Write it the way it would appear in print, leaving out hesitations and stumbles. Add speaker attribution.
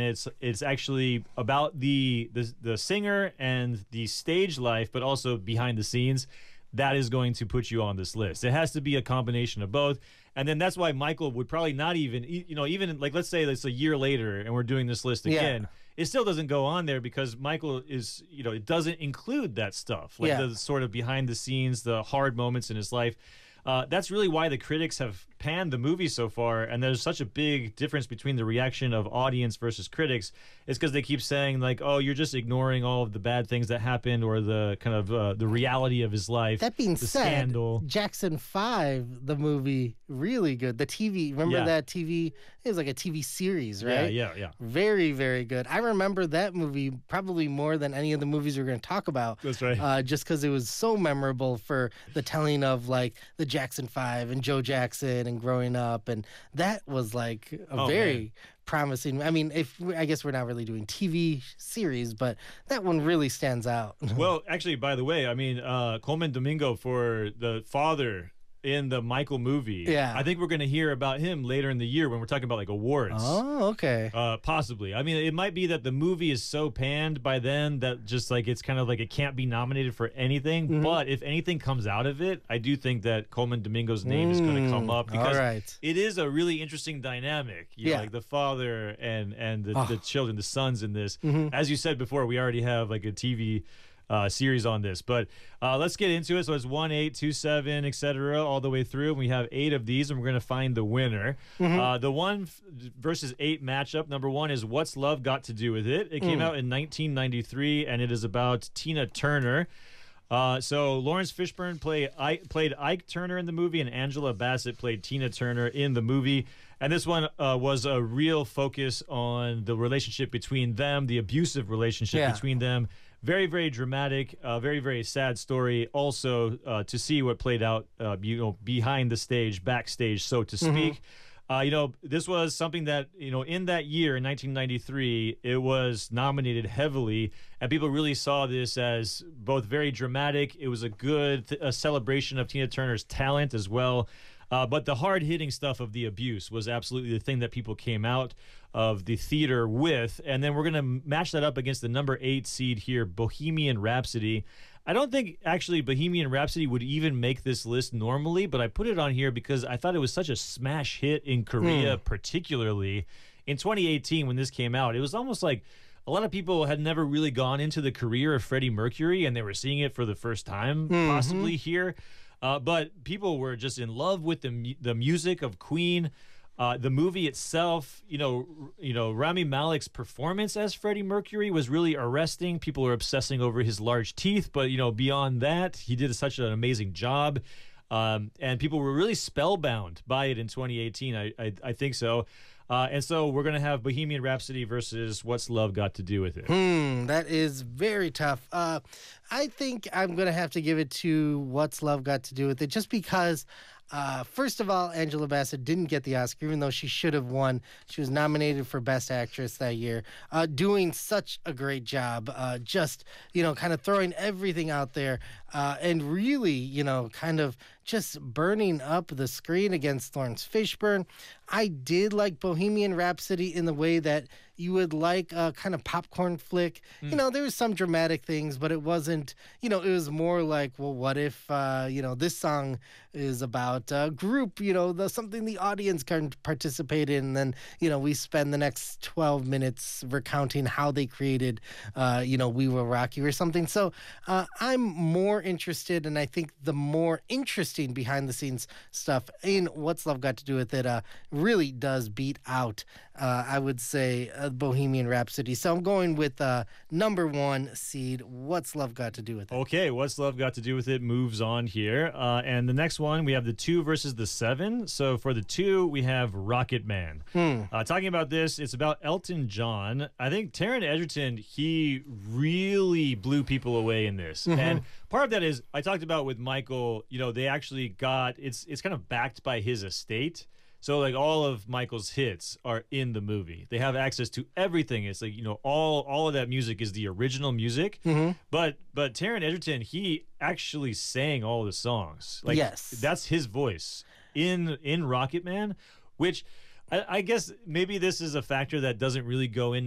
Speaker 1: it's actually about the singer and the stage life, but also behind the scenes. That is going to put you on this list. It has to be a combination of both. And then that's why Michael would probably not even, even like, let's say it's a year later and we're doing this list again, it still doesn't go on there because Michael is, it doesn't include that stuff, like the sort of behind the scenes, the hard moments in his life. That's really why the critics have panned the movie so far, and there's such a big difference between the reaction of audience versus critics. It's because they keep saying like, "Oh, you're just ignoring all of the bad things that happened, or the kind of the reality of his life."
Speaker 2: That being
Speaker 1: the
Speaker 2: said,
Speaker 1: scandal.
Speaker 2: Jackson 5, the movie, really good. The TV, remember that TV? It was like a TV series, right?
Speaker 1: Yeah.
Speaker 2: Very, very good. I remember that movie probably more than any of the movies we're going to talk about.
Speaker 1: That's right.
Speaker 2: Just because it was so memorable for the telling of like the Jackson 5 and Joe Jackson and growing up, and that was like a very promising. I mean, I guess we're not really doing TV series, but that one really stands out.
Speaker 1: Well, actually, by the way, I mean Coleman Domingo for the father in the Michael movie.
Speaker 2: Yeah.
Speaker 1: I think we're going to hear about him later in the year when we're talking about like awards.
Speaker 2: Oh, okay.
Speaker 1: Possibly. I mean, it might be that the movie is so panned by then that just like it's kind of like it can't be nominated for anything. Mm-hmm. But if anything comes out of it, I do think that Coleman Domingo's name is going to come up because it is a really interesting dynamic. You know, like the father and the children, the sons in this. Mm-hmm. As you said before, we already have like a TV series on this, but let's get into it. So it's 1, 8, 2, 7, etc., all the way through. And we have 8 of these, and we're going to find the winner. Mm-hmm. The 1 versus 8 matchup. Number 1 is What's Love Got to Do with It? It came out in 1993, and it is about Tina Turner. So Lawrence Fishburne played Ike Turner in the movie, and Angela Bassett played Tina Turner in the movie. And this one was a real focus on the relationship between them, the abusive relationship between them. Very, very dramatic, very, very sad story. Also, to see what played out, behind the stage, backstage, so to speak. This was something that, in that year, in 1993, it was nominated heavily, and people really saw this as both very dramatic. It was a good celebration of Tina Turner's talent as well. But the hard-hitting stuff of the abuse was absolutely the thing that people came out of the theater with. And then we're going to match that up against the number 8 seed here, Bohemian Rhapsody. I don't think, actually, Bohemian Rhapsody would even make this list normally, but I put it on here because I thought it was such a smash hit in Korea, particularly. In 2018, when this came out, it was almost like a lot of people had never really gone into the career of Freddie Mercury, and they were seeing it for the first time, possibly here. But people were just in love with the music of Queen. The movie itself, Rami Malek's performance as Freddie Mercury was really arresting. People were obsessing over his large teeth, but beyond that, he did such an amazing job. And people were really spellbound by it in 2018. I think so. And so we're going to have Bohemian Rhapsody versus What's Love Got to Do with It?
Speaker 2: That is very tough. I think I'm going to have to give it to What's Love Got to Do with It, just because, first of all, Angela Bassett didn't get the Oscar, even though she should have won. She was nominated for Best Actress that year, doing such a great job, just, kind of throwing everything out there, and really, kind of just burning up the screen against Lawrence Fishburne. I did like Bohemian Rhapsody in the way that you would like a kind of popcorn flick. There was some dramatic things, but it wasn't, it was more like, well, what if, this song is about a group, something the audience can participate in. And then, we spend the next 12 minutes recounting how they created, We Will Rock You or something. So I'm more interested, and I think the more interesting behind the scenes stuff in What's Love Got to Do with It really does beat out, I would say, Bohemian Rhapsody. So I'm going with number 1 seed, What's Love Got to Do with It?
Speaker 1: Okay, What's Love Got to Do with It moves on here. And the next one, we have the 2 versus the 7. So for the 2, we have Rocket Man. Talking about this, it's about Elton John. I think Taron Egerton, he really blew people away in this. And part of that is, I talked about with Michael, they actually got, it's kind of backed by his estate. So like all of Michael's hits are in the movie. They have access to everything. It's like, all of that music is the original music. But Taron Egerton, he actually sang all the songs. Like, that's his voice in Rocket Man, which I guess maybe this is a factor that doesn't really go in